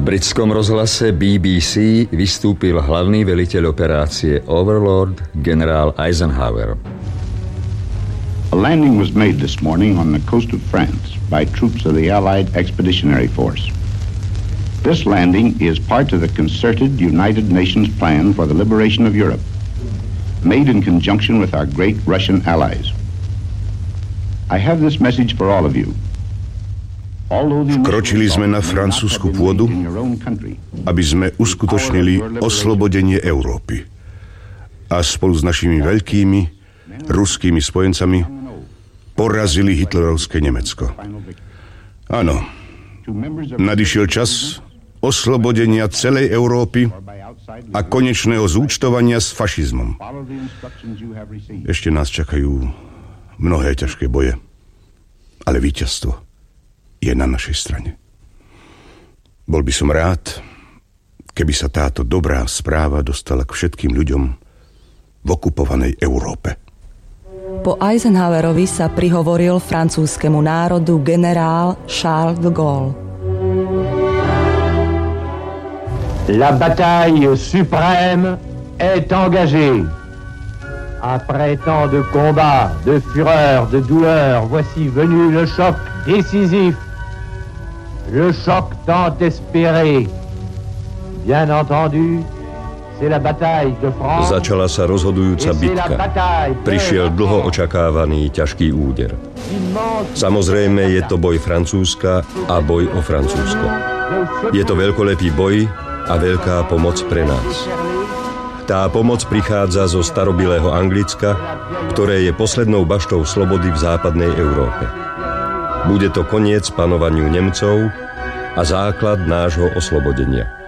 britskom rozhlase BBC vystúpil hlavný veliteľ operácie Overlord, generál Eisenhower. A landing was made this morning on the coast of France by troops of the Allied Expeditionary Force. This landing is part of the concerted United Nations plan for the liberation of Europe, made in conjunction with our great Russian allies. I have this message for all of you. Vkročili sme na francúzsku pôdu, aby sme uskutočnili oslobodenie Európy. A spolu s našimi veľkými ruskými spojencami porazili hitlerovské Nemecko. Áno, nadišiel čas oslobodenia celej Európy a konečného zúčtovania s fašizmom. Ešte nás čakajú mnohé ťažké boje, ale víťazstvo je na našej strane. Bol by som rád, keby sa táto dobrá správa dostala k všetkým ľuďom v okupovanej Európe. Po Eisenhowerovi sa prihovoril francúzskemu národu generál Charles de Gaulle. La bataille suprême est engagée. Après tant de combats, de fureur, de douleur, voici venu le choc décisif. Le choc tant espéré. Bien entendu, c'est la bataille de France. Začala sa rozhodujúca bitka. Prišiel dlho očakávaný ťažký úder. Samozrejme, je to boj Francúzska a boj o Francúzsko. Je to veľkolepý boj a veľká pomoc pre nás. Tá pomoc prichádza zo starobilého Anglicka, ktoré je poslednou baštou slobody v západnej Európe. Bude to koniec panovaniu Nemcov a základ nášho oslobodenia.